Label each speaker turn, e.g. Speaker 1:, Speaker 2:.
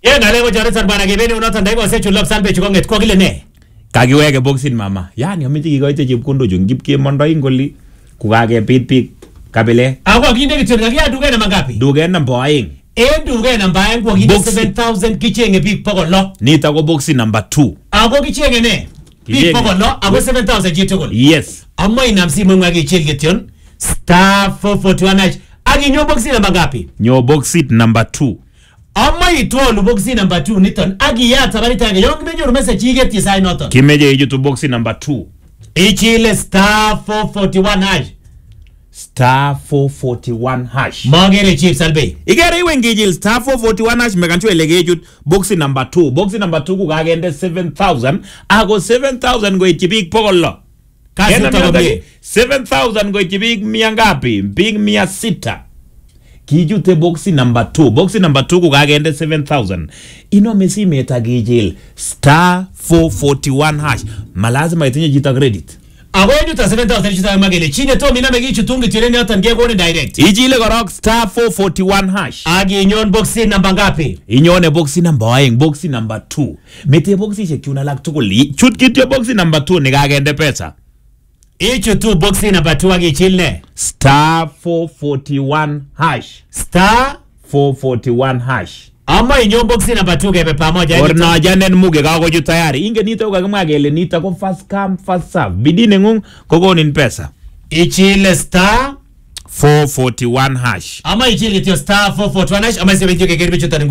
Speaker 1: ngale ko chore bwana kebeni unoton ndai ko sechu lop sanbe chukonget ko kile ne
Speaker 2: kakiweke boxin mama yani ameche kikoite chepkondo chu ngip kemondoi ngoli kukakepit pik kabile
Speaker 1: ako kinde kityo kakia duke na mangapi
Speaker 2: duke namba 2
Speaker 1: duke namba 2 ko kinde 7000 kichenge pik pokolo
Speaker 2: nita ko boxin namba 2
Speaker 1: ako kichenge ne pik pokolo ako 7000 chitugul
Speaker 2: yes
Speaker 1: amma inamsi mwe kichel kityon star 441 akinyo boxin namba ngapi
Speaker 2: nyo boxin namba 2
Speaker 1: amma itolu boxi number 2 niton agiyata bari tange yong menyoru message igeti sai noton
Speaker 2: kimeje ijutu boxi number 2
Speaker 1: ichile star 441 hash
Speaker 2: star 441 hash
Speaker 1: magere chief salbe
Speaker 2: igere iwe ngijil star 441 hash mekancho elegejut boxi number 2 boxi number 2 kukagende 7000 ako 7000 go ichibik pokolo
Speaker 1: kasi tobe
Speaker 2: 7000 go ichibik mia ngapi big 600 kijute boxi number 2 boxi number 2 kukagende 7000 ino mesimeta gijil star 441 hash malazima itinye jita credit
Speaker 1: awenyu ta 7000 chita magele chine to mina megi chutungi tireni atan ngegone direct
Speaker 2: ijile korok star 441 hash
Speaker 1: agi inyon boxi number ngapi
Speaker 2: inyone boxi number 2 boxi number 2 mete boxi chekuna lak tugul chut kityo boxi number 2 nikagende pesa
Speaker 1: ichu tu boxi number 2 agi chilne
Speaker 2: star 441 hash
Speaker 1: star
Speaker 2: 441 hash
Speaker 1: amma inyon boxi number 2 kebe pamoja
Speaker 2: orna janen muge kako ju tayari inge nito ukakimwa gele nita ko first come first serve bidine ngung kokonin pesa
Speaker 1: ichile star
Speaker 2: 441 hash
Speaker 1: ama ichile kityo star 441 hash ama sebe joke gerbe chutan